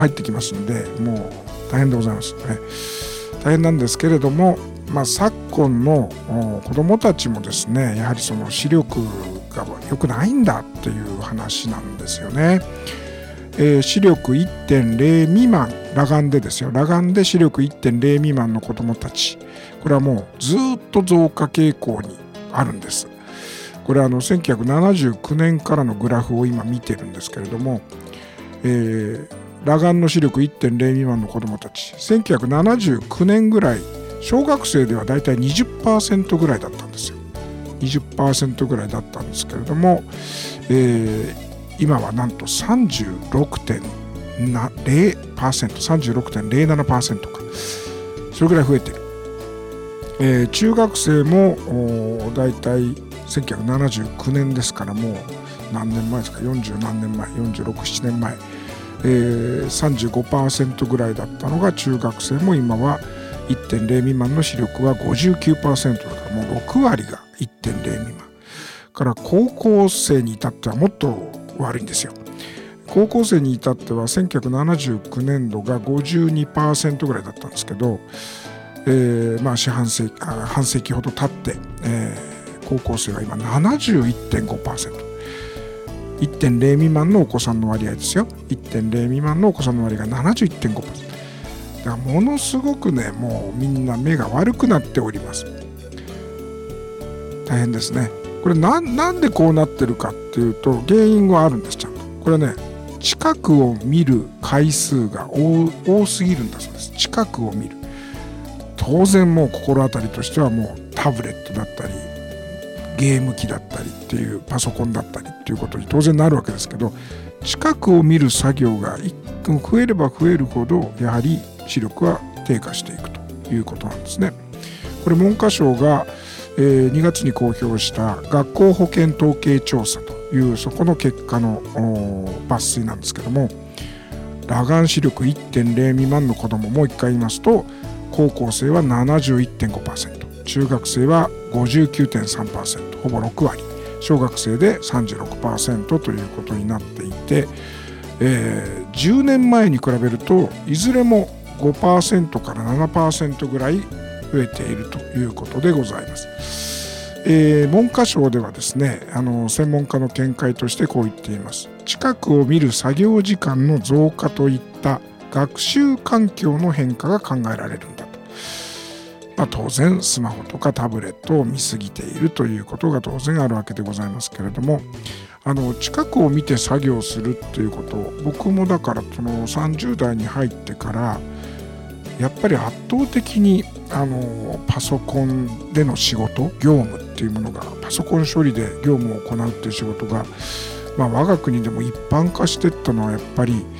入ってきますので、もう大変でございますね。大変なんですけれども、昨今の子どもたちもですね、やはりその視力が良くないんだっていう話なんですよね。視力 1.0 未満、裸眼でですよ、裸眼で視力 1.0 未満の子どもたち、これはもうずっと増加傾向にあるんです。これは1979年からのグラフを今見てるんですけれども、裸眼の視力 1.0 未満の子どもたち、1979年ぐらい、小学生ではだいたい 20% ぐらいだったんですよ。20% ぐらいだったんですけれども、今はなんと 36.0%、36.07% か、それぐらい増えてる。中学生もだいたい1979年ですから、もう何年前ですか、40何年前、46、7年前、35% ぐらいだったのが、中学生も今は 1.0 未満の視力は 59% だから、もう6割が 1.0 未満から高校生に至ってはもっと悪いんですよ。高校生に至っては1979年度が 52% ぐらいだったんですけど、半世紀ほど経って、高校生は今 71.5%、1.0 未満のお子さんの割合ですよ。1.0 未満のお子さんの割合が 71.5%。だからものすごくね、もうみんな目が悪くなっております。大変ですね。これなんでこうなってるかっていうと、原因はあるんです。ちゃんとこれね、近くを見る回数が多すぎるんだそうです。近くを見る、当然もう心当たりとしてはもうタブレットだったりゲーム機だったりっていう、パソコンだったりっていうことに当然なるわけですけど、近くを見る作業が増えれば増えるほど、やはり視力は低下していくということなんですね。これ文科省が2月に公表した学校保健統計調査という、そこの結果の抜粋なんですけども、裸眼視力 1.0 未満の子ども、もう一回言いますと、高校生は 71.5%、中学生は 59.3%、ほぼ6割、小学生で 36% ということになっていて、10年前に比べるといずれも 5% から 7% ぐらい増えているということでございます。文科省ではですね、専門家の見解としてこう言っています。近くを見る作業時間の増加といった学習環境の変化が考えられるんだと。当然スマホとかタブレットを見すぎているということが当然あるわけでございますけれども、近くを見て作業するということを、僕もだからその30代に入ってからやっぱり圧倒的にパソコンでの仕事、業務っていうものが、パソコン処理で業務を行うっていう仕事が、我が国でも一般化していったのはやっぱり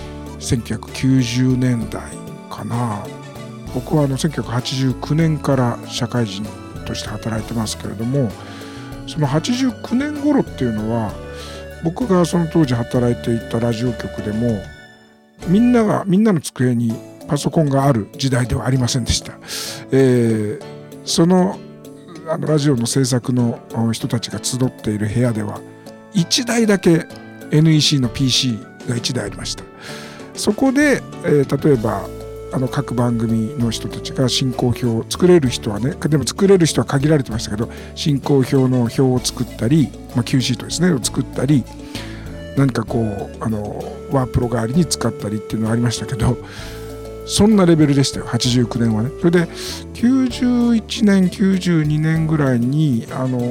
1990年代かな。僕は1989年から社会人として働いてますけれども、その89年頃っていうのは、僕がその当時働いていたラジオ局でもみんなの机にパソコンがある時代ではありませんでした。そのラジオの制作の人たちが集っている部屋では1台だけ NEC の PC が1台ありました。そこで、例えば各番組の人たちが進行表を作れる人はね、でも作れる人は限られてましたけど、進行表の表を作ったり、Q シートですねを作ったり、何かこうワープロ代わりに使ったりっていうのがありましたけど、そんなレベルでしたよ、89年はね。それで91年92年ぐらいに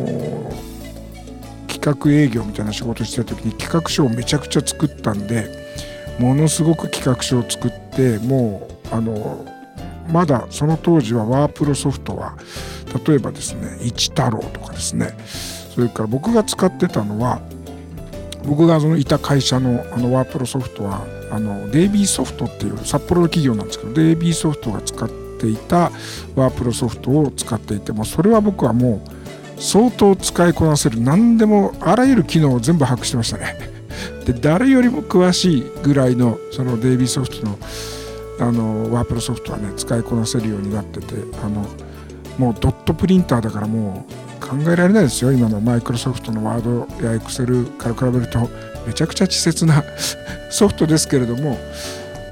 企画営業みたいな仕事してた時に企画書をめちゃくちゃ作ったんで、ものすごく企画書を作って、もうまだその当時はワープロソフトは例えばですね、一太郎とかですね、それから僕が使ってたのは、僕がいた会社のワープロソフトはデイビーソフトっていう札幌の企業なんですけど、デイビーソフトが使っていたワープロソフトを使っていて、もそれは僕はもう相当使いこなせる、何でもあらゆる機能を全部把握してましたね。で、誰よりも詳しいぐらいのそのデイビーソフトのワープロソフトはね、使いこなせるようになってて、もうドットプリンターだからもう考えられないですよ。今のマイクロソフトのワードやエクセルから比べるとめちゃくちゃ稚拙なソフトですけれども、